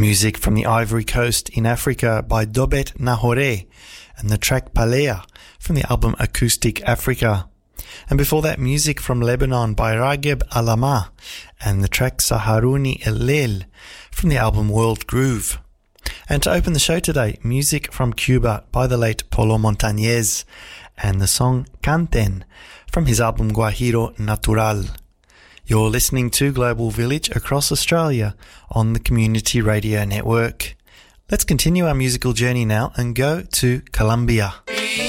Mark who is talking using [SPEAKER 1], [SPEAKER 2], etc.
[SPEAKER 1] Music from the Ivory Coast in Africa by Dobet Nahore and the track Palea from the album Acoustic Africa. And before that, music from Lebanon by Rageb Alama and the track Saharuni El-Lel from the album World Groove. And to open the show today, music from Cuba by the late Polo Montañez and the song Canten from his album Guajiro Natural. You're listening to Global Village across Australia on the Community Radio Network. Let's continue our musical journey now and go to Colombia.